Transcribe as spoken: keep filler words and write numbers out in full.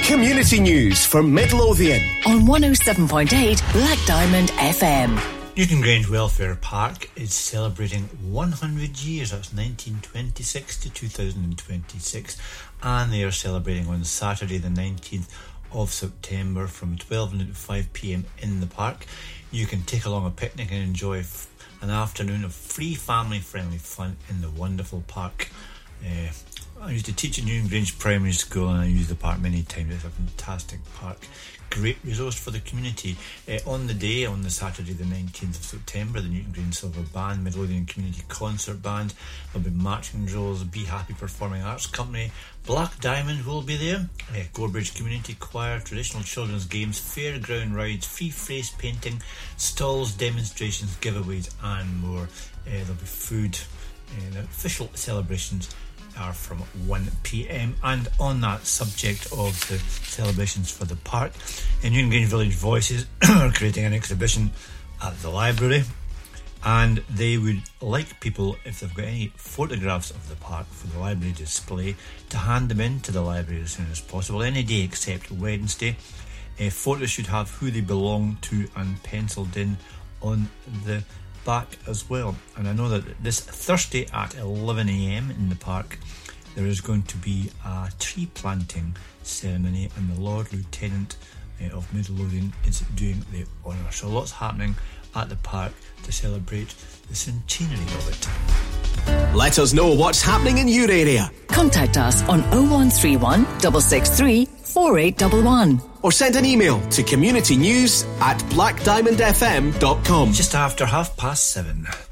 Community news from Midlothian on one oh seven point eight Black Diamond F M. Newton Grange Welfare Park is celebrating one hundred years. That's nineteen twenty-six to two thousand twenty-six, and they are celebrating on Saturday the nineteenth of September from twelve noon to five p.m. in the park. You can take along a picnic and enjoy f- an afternoon of free family-friendly fun in the wonderful park. Uh, I used to teach at Newton Grange Primary School, and I use the park many times. It's a fantastic park. Great resource for the community. Uh, on the day, on the Saturday the nineteenth of September, the Newton Grange Silver Band, Midlothian Community Concert Band, there'll be marching drills, Be Happy Performing Arts Company, Black Diamond will be there, uh, Gorebridge Community Choir, traditional children's games, fairground rides, free face painting, stalls, demonstrations, giveaways and more. Uh, there'll be food. Uh, the official celebrations are from one p.m. and on that subject of the celebrations for the park, in Newton Grange Village Voices are creating an exhibition at the library, and they would like people, if they've got any photographs of the park for the library display, to hand them in to the library as soon as possible, any day except Wednesday. Uh, photos should have who they belong to and penciled in on the back as well. And I know that this Thursday at eleven a.m. in the park there is going to be a tree planting ceremony, and the Lord Lieutenant uh, of Midlothian is doing the honour. So lots happening at the park to celebrate the centenary of it. Let us know what's happening in your area. Contact us on oh one three one, six six three, four eight one one. Or send an email to communitynews at black diamond f m dot com. Just after half past seven.